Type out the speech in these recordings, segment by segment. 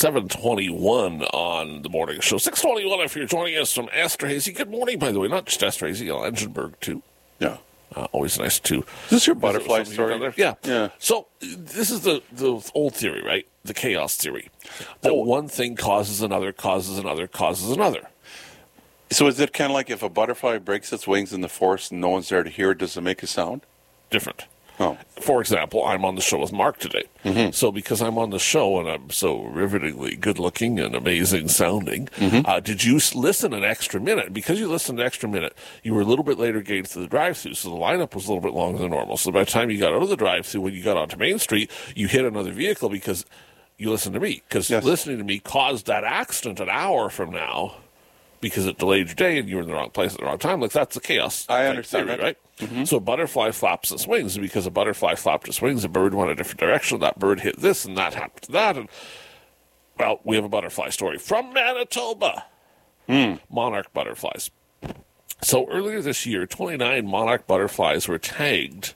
7:21 on the morning show. 6:21 if you're joining us from Esterhazy. Good morning, by the way. Not just Esterhazy, Elginburg, too. Yeah. Always nice to... Is this your butterfly story? Yeah. So this is the old theory, right? The chaos theory. That one thing causes another, causes another, causes another. So is it kind of like if a butterfly breaks its wings in the forest and no one's there to hear it, does it make a sound? Different. Oh. For example, I'm on the show with Mark today. Mm-hmm. So because I'm on the show and I'm so rivetingly good-looking and amazing sounding, did you listen an extra minute? Because you listened an extra minute, you were a little bit later getting to the drive-thru, so the lineup was a little bit longer than normal. So by the time you got out of the drive-thru, when you got onto Main Street, you hit another vehicle because you listened to me. Because listening to me caused that accident an hour from now because it delayed your day and you were in the wrong place at the wrong time. Like, that's the chaos. I understand theory, that. right? Mm-hmm. So a butterfly flaps its wings, and because a butterfly flapped its wings, a bird went a different direction. That bird hit this, and that happened to that. And, well, we have a butterfly story from Manitoba. Monarch butterflies. So earlier this year, 29 monarch butterflies were tagged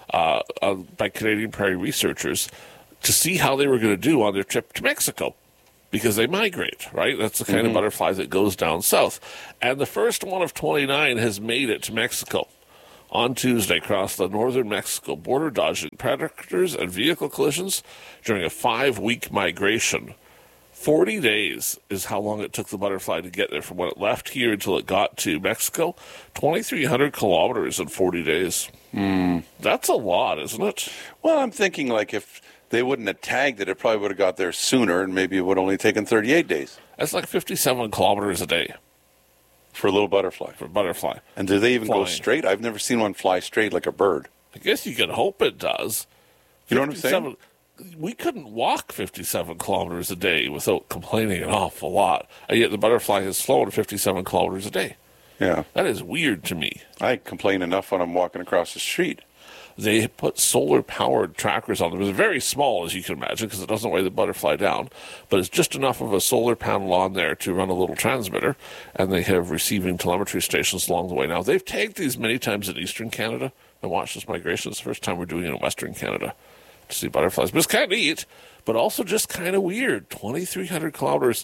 by Canadian prairie researchers to see how they were going to do on their trip to Mexico. Because they migrate, right? That's the kind of butterfly that goes down south. And the first one of 29 has made it to Mexico on Tuesday, across the northern Mexico border, dodging predators and vehicle collisions during a 5-week migration. 40 days is how long it took the butterfly to get there from when it left here until it got to Mexico. 2,300 kilometers in 40 days. That's a lot, isn't it? Well, I'm thinking like if they wouldn't have tagged it, it probably would have got there sooner, and maybe it would have only taken 38 days. That's like 57 kilometers a day. For a little butterfly. For a butterfly. And do they even Flying. go straight? I've never seen one fly straight like a bird. I guess you can hope it does. You know what I'm saying? We couldn't walk 57 kilometers a day without complaining an awful lot. And yet the butterfly has flown 57 kilometers a day. Yeah. That is weird to me. I complain enough when I'm walking across the street. They put solar-powered trackers on them. It's very small, as you can imagine, because it doesn't weigh the butterfly down. But it's just enough of a solar panel on there to run a little transmitter, and they have receiving telemetry stations along the way. Now, they've tagged these many times in eastern Canada and watched this migration. It's the first time we're doing it in western Canada to see butterflies. But it's kind of neat, but also just kind of weird. 2,300 kilometers.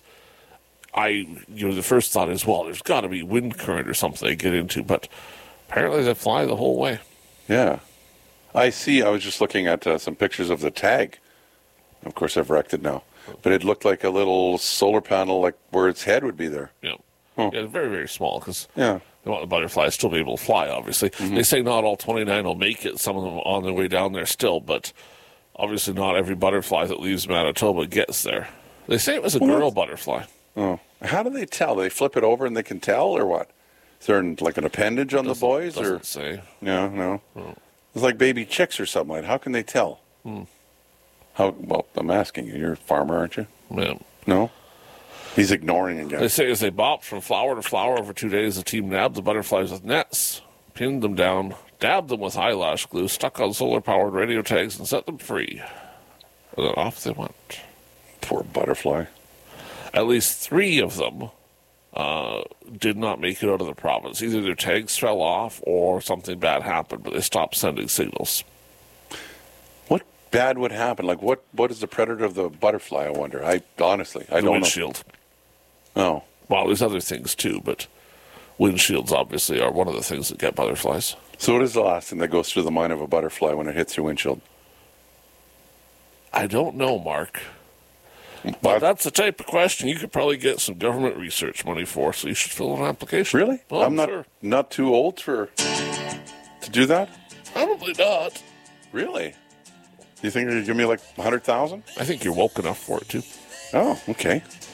The first thought is, well, there's got to be wind current or something they get into, but apparently they fly the whole way. Yeah. I was just looking at some pictures of the tag. Of course, I've wrecked it now. But it looked like a little solar panel, like where its head would be there. Yeah. Oh. Yeah, very, very small, because Yeah. they want the butterflies still be able to fly, obviously. They say not all 29 will make it, some of them on their way down there still, but obviously not every butterfly that leaves Manitoba gets there. They say it was a girl butterfly. Oh. How do they tell? They flip it over and they can tell, or what? Is there like an appendage on the boys? Doesn't say. Yeah, no. It's like baby chicks or something like that. How can they tell? Well, I'm asking you. You're a farmer, aren't you? Yeah. No? He's ignoring again. They say as they bopped from flower to flower over 2 days, the team nabbed the butterflies with nets, pinned them down, dabbed them with eyelash glue, stuck on solar-powered radio tags, and set them free. And then off they went. Poor butterfly. At least 3 of them did not make it out of the province. Either their tags fell off or something bad happened, but they stopped sending signals. What bad would happen? Like, what is the predator of the butterfly, I wonder? Honestly, I The don't windshield. know. Oh. Well, there's other things too, but windshields obviously are one of the things that get butterflies. So what is the last thing that goes through the mind of a butterfly when it hits your windshield? I don't know, Mark. But that's the type of question you could probably get some government research money for, so you should fill an application. Really? Oh, I'm sure. not too old to do that? Probably not. Really? Do you think you're going to give me like 100,000? I think you're woke enough for it, too. Oh, okay.